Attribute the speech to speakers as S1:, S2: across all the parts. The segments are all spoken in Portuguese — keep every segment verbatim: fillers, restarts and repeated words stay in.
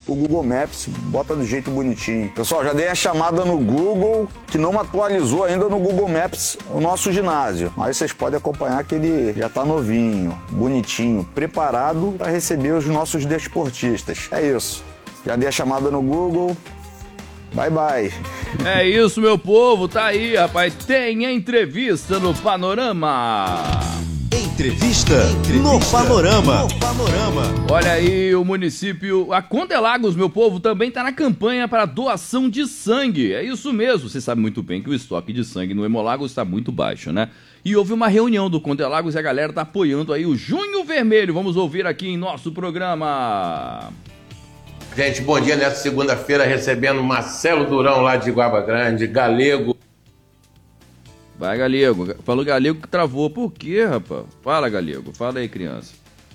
S1: o Google Maps, bota do jeito bonitinho. Pessoal, já dei a chamada no Google, que não atualizou ainda no Google Maps o nosso ginásio. Aí vocês podem acompanhar que ele já tá novinho, bonitinho, preparado para receber os nossos desportistas. É isso. Já dei a chamada no Google. Bye, bye.
S2: É isso, meu povo. Tá aí, rapaz. Tem entrevista no Panorama.
S3: Entrevista, Entrevista no, Panorama. no Panorama.
S2: Olha aí, o município, a Condelagos, meu povo, também está na campanha para doação de sangue. É isso mesmo, você sabe muito bem que o estoque de sangue no Hemolagos está muito baixo, né? E houve uma reunião do Condelagos e a galera está apoiando aí o Junho Vermelho. Vamos ouvir aqui em nosso programa.
S4: Gente, bom dia nessa segunda-feira, recebendo Marcelo Durão lá de Guaba Grande, Galego.
S2: Vai, Galego. Falou Galego que travou. Por quê, rapaz? Fala, Galego. Fala aí, criança.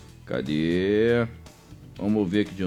S2: Cadê? Vamos ver aqui de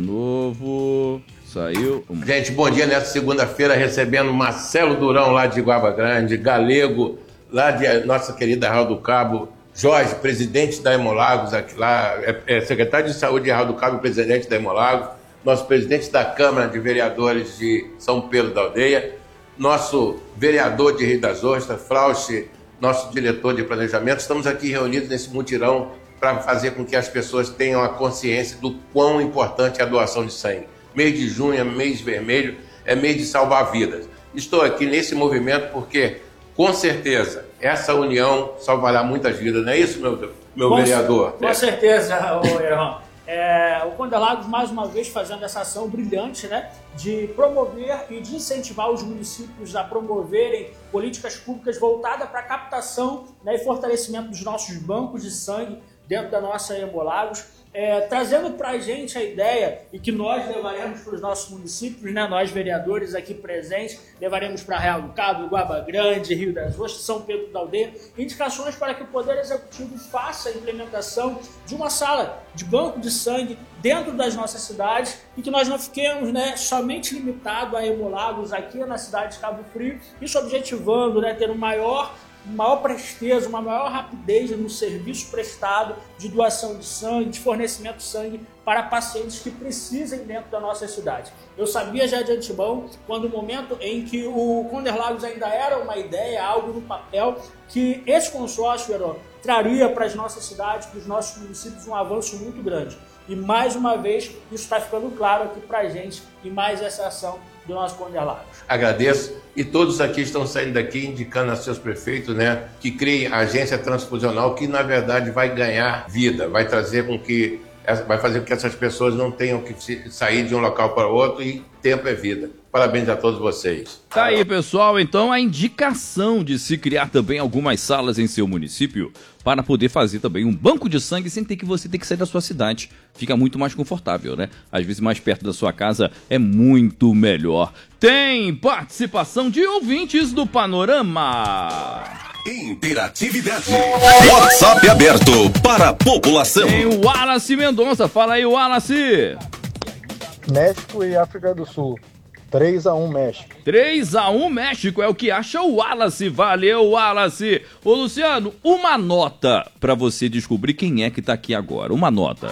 S2: novo. Saiu.
S4: Gente, bom dia nessa segunda-feira, recebendo Marcelo Durão lá de Guaba Grande, Galego, lá de nossa querida Arraial do Cabo, Jorge, presidente da Hemolagos, aqui lá, é, é secretário de Saúde de Arraial do Cabo e presidente da Hemolagos, nosso presidente da Câmara de Vereadores de São Pedro da Aldeia, nosso vereador de Rio das Ostras, Frauche, nosso diretor de planejamento. Estamos aqui reunidos nesse mutirão para fazer com que as pessoas tenham a consciência do quão importante é a doação de sangue. Mês de junho é mês vermelho, é mês de salvar vidas. Estou aqui nesse movimento porque, com certeza, essa união salvará muitas vidas. Não é isso, meu, meu
S5: com
S4: vereador?
S5: Com é. certeza, Errão. É, o Condelagos, mais uma vez, fazendo essa ação brilhante, né, de promover e de incentivar os municípios a promoverem políticas públicas voltadas para a captação, né, e fortalecimento dos nossos bancos de sangue dentro da nossa Hemolagos, é, trazendo para a gente a ideia e que nós levaremos para os nossos municípios, né, nós vereadores aqui presentes, levaremos para Arraial do Cabo, Guaba Grande, Rio das Ostras, São Pedro da Aldeia, indicações para que o Poder Executivo faça a implementação de uma sala de banco de sangue dentro das nossas cidades e que nós não fiquemos, né, somente limitado a Hemolagos aqui na cidade de Cabo Frio, isso objetivando, né, ter um maior maior presteza, uma maior rapidez no serviço prestado de doação de sangue, de fornecimento de sangue para pacientes que precisem dentro da nossa cidade. Eu sabia já de antemão, quando o momento em que o Condelagos ainda era uma ideia, algo no papel, que esse consórcio, Heron, traria para as nossas cidades, para os nossos municípios, um avanço muito grande. E mais uma vez, isso está ficando claro aqui para a gente, e mais essa ação do nosso Condelagos.
S4: Agradeço. E todos aqui estão saindo daqui indicando a seus prefeitos, né, que criem a agência transfusional, que na verdade vai ganhar vida, vai trazer com que, vai fazer com que essas pessoas não tenham que sair de um local para outro, e tempo é vida. Parabéns a todos vocês.
S2: Tá aí, pessoal, então a indicação de se criar também algumas salas em seu município para poder fazer também um banco de sangue sem ter que você ter que sair da sua cidade. Fica muito mais confortável, né? Às vezes mais perto da sua casa é muito melhor. Tem participação de ouvintes do Panorama.
S3: Interatividade. WhatsApp aberto para a população.
S2: Tem o Wallace Mendonça. Fala aí, Wallace.
S6: México e África do Sul. três a um México.
S2: três a um México é o que acha o Wallace. Valeu, Wallace. Ô, Luciano, uma nota pra você descobrir quem é que tá aqui agora. Uma nota.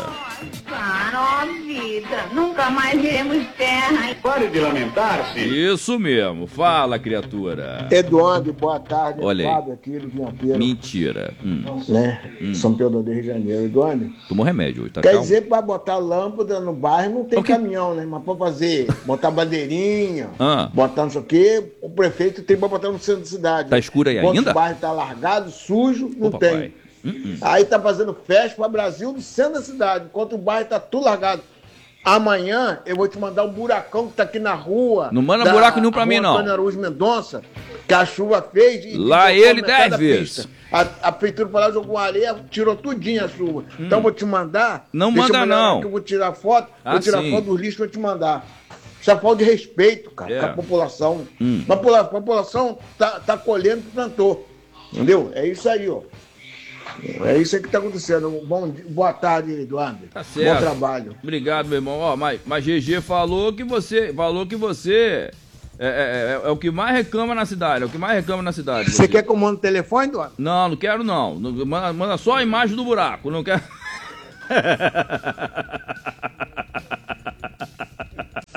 S7: Nossa, vida. Nunca mais iremos terra.
S8: Pare de lamentar-se.
S2: Isso mesmo. Fala, criatura.
S6: Eduardo, boa tarde.
S2: Olha aí.
S6: Fábio aqui do Vinhapeiro.
S2: Mentira. Hum.
S6: Né?
S2: Hum.
S6: São Pedro do Rio de Janeiro. Eduardo.
S2: Tomou remédio hoje, tá
S6: Quer
S2: calmo?
S6: dizer, pra botar lâmpada no bairro não tem
S2: Okay.
S6: caminhão, né? Mas pra fazer, botar bandeirinha,
S2: Ah.
S6: botar não sei o quê, o prefeito tem pra botar no centro da cidade.
S2: Tá escuro aí
S6: Quando
S2: ainda?
S6: o bairro tá largado, sujo, não
S2: Ô,
S6: tem.
S2: papai. Hum,
S6: Aí tá fazendo festa para Brasil no centro da cidade, enquanto o bairro tá tudo largado. Amanhã eu vou te mandar um buracão que tá aqui na rua.
S2: Não manda
S6: da-
S2: buraco nenhum pra
S6: a
S2: mim,
S6: rua
S2: não.
S6: Antônio Araújo Mendonça, que a chuva fez. E
S2: Lá
S6: jogou
S2: ele
S6: metade
S2: dez
S6: da
S2: vezes.
S6: pista. A, a prefeitura foi lá, jogou areia, tirou tudinho a chuva. Então eu vou te mandar.
S2: Não
S6: deixa eu
S2: manda,
S6: melhorar
S2: não.
S6: Que eu vou tirar foto,
S2: Ah,
S6: vou tirar
S2: sim.
S6: foto do lixo e vou te mandar. Isso é falta de respeito, cara,
S2: É.
S6: com a população.
S2: Hum.
S6: A popula- a população tá, tá colhendo o que plantou. Entendeu? É isso aí, ó. É isso aí que tá acontecendo. Bom, di- boa tarde, Eduardo.
S2: Tá certo.
S6: Bom trabalho.
S2: Obrigado, meu irmão. Ó, mas, mas G G falou que você. Falou que você. É, é, é, é o que mais reclama na cidade. É o que mais reclama na cidade.
S6: Você quer que eu mande o telefone, Eduardo?
S2: Não, não quero não. Não, Manda, manda só a imagem do buraco. Não quero.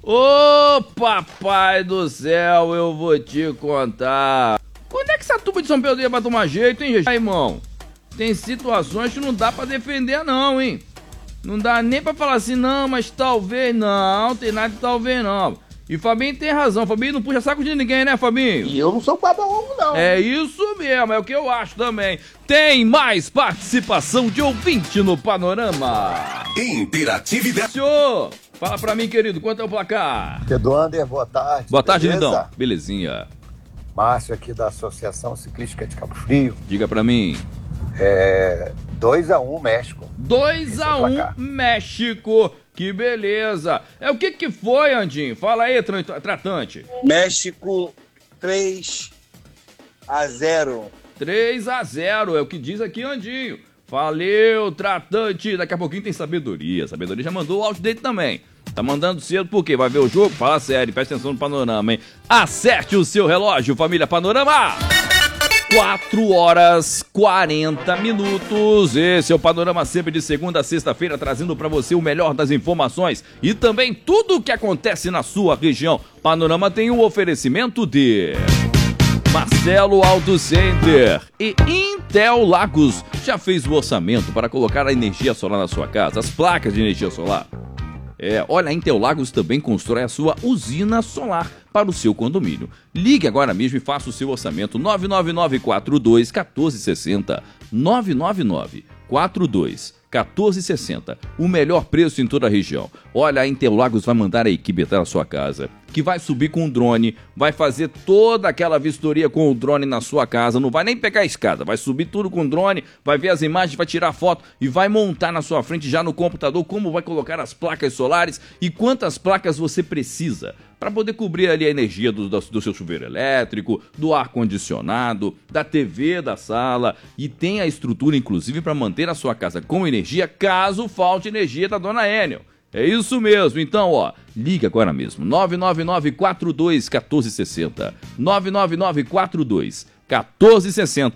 S2: Ô, papai do céu, eu vou te contar. Quando é que essa turma de São Pedro vai tomar jeito, hein, gente? Irmão, tem situações que não dá pra defender, não, hein? Não dá nem pra falar assim, não, mas talvez não, tem nada de talvez não. E Fabinho tem razão, Fabinho não puxa saco de ninguém, né, Fabinho?
S6: E eu não sou baba-ovo, não.
S2: É isso mesmo, é o que eu acho também. Tem mais participação de ouvinte no Panorama.
S3: Interatividade.
S2: Senhor, fala pra mim, querido, quanto é o placar?
S8: Eduander, boa tarde.
S2: Boa tarde,
S8: beleza?
S2: lindão. Belezinha.
S8: Márcio aqui da Associação Ciclística de Cabo Frio.
S2: Diga pra mim.
S8: É dois a um México.
S2: dois a um México. Que beleza. É o que que foi, Andinho? Fala aí, tra tratante.
S9: México três a zero.
S2: três a zero, é o que diz aqui, Andinho. Valeu, tratante. Daqui a pouquinho tem sabedoria. Sabedoria já mandou o áudio dele também. Tá mandando cedo por quê? Vai ver o jogo? Fala sério, presta atenção no Panorama, hein? Acerte o seu relógio, família Panorama! quatro horas quarenta minutos. Esse é o Panorama sempre de segunda a sexta-feira, trazendo para você o melhor das informações e também tudo o que acontece na sua região. Panorama tem o oferecimento de Marcelo Auto Center e Intel Lagos. Já fez o orçamento para colocar a energia solar na sua casa, as placas de energia solar? É, olha, a Intel Lagos também constrói a sua usina solar para o seu condomínio. Ligue agora mesmo e faça o seu orçamento. Nove nove nove quatro dois um quatro seis zero. nove nove nove quatro dois um quatro seis zero. O melhor preço em toda a região. Olha, a Intel Lagos vai mandar a equipe até a sua casa, que vai subir com o drone, vai fazer toda aquela vistoria com o drone na sua casa, não vai nem pegar a escada, vai subir tudo com o drone, vai ver as imagens, vai tirar foto e vai montar na sua frente já no computador como vai colocar as placas solares e quantas placas você precisa para poder cobrir ali a energia do, do, do seu chuveiro elétrico, do ar-condicionado, da T V da sala e tem a estrutura inclusive para manter a sua casa com energia caso falte energia da dona Enel. É isso mesmo, então ó, liga agora mesmo, nove nove nove quatro dois um quatro seis zero, nove nove nove quatro dois um quatro seis zero.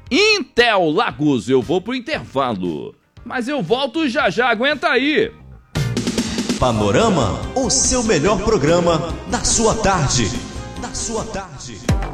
S2: Intel Lagos, eu vou pro intervalo, mas eu volto já já, aguenta aí.
S3: Panorama, o seu melhor programa na sua tarde. Na sua tarde.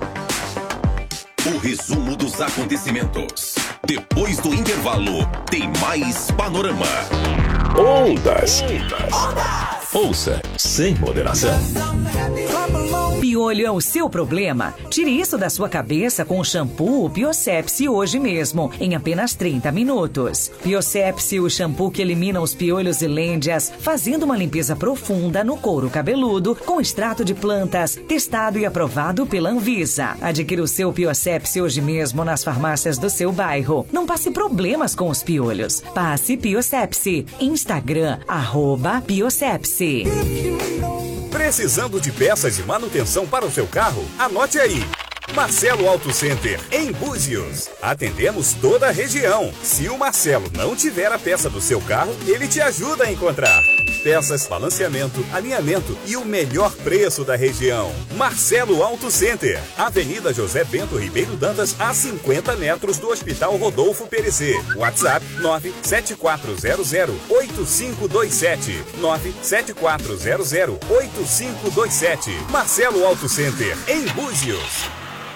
S10: O resumo dos acontecimentos. Depois do intervalo, tem mais Panorama. Ondas. Ondas. Ouça sem moderação.
S11: Piolho é o seu problema? Tire isso da sua cabeça com o shampoo Biossepsi hoje mesmo, em apenas trinta minutos. Biossepsi, o shampoo que elimina os piolhos e lêndias, fazendo uma limpeza profunda no couro cabeludo com extrato de plantas, testado e aprovado pela Anvisa. Adquira o seu Biossepsi hoje mesmo nas farmácias do seu bairro. Não passe problemas com os piolhos. Passe Biossepsi. Instagram, arroba Biossepsi.
S12: Precisando de peças de manutenção para o seu carro? Anote aí. Marcelo Auto Center, em Búzios. Atendemos toda a região. Se o Marcelo não tiver a peça do seu carro, ele te ajuda a encontrar. Peças, balanceamento, alinhamento e o melhor preço da região. Marcelo Auto Center, Avenida José Bento Ribeiro Dantas, a cinquenta metros do Hospital Rodolfo Perecê. WhatsApp nove sete quatro zero zero oito cinco dois sete. nove sete quatro zero zero oito cinco dois sete. Marcelo Auto Center, em Búzios.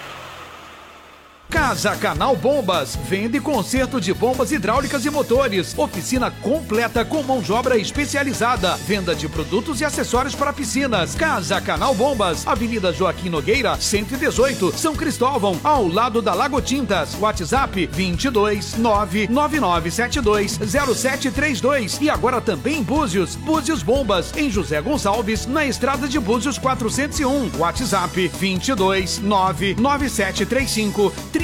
S13: Casa Canal Bombas, vende conserto de bombas hidráulicas e motores, oficina completa com mão de obra especializada, venda de produtos e acessórios para piscinas. Casa Canal Bombas, Avenida Joaquim Nogueira, cento e dezoito, São Cristóvão, ao lado da Lago Tintas. WhatsApp vinte e dois nove nove nove sete dois zero sete três dois. E agora também em Búzios, Búzios Bombas, em José Gonçalves, na estrada de Búzios quatrocentos e um. WhatsApp vinte e dois nove nove sete três cinco